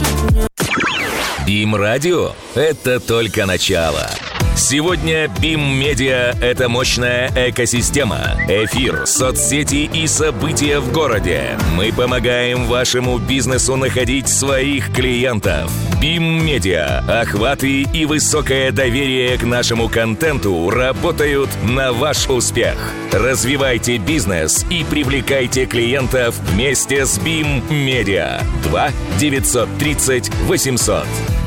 BIM-радио – это только начало. Сегодня BIM-медиа – это мощная экосистема. Эфир, соцсети и события в городе. Мы помогаем вашему бизнесу находить своих клиентов. BIM-медиа, охваты и высокое доверие к нашему контенту работают на ваш успех. Развивайте бизнес и привлекайте клиентов вместе с BIM-медиа. 2 930 800.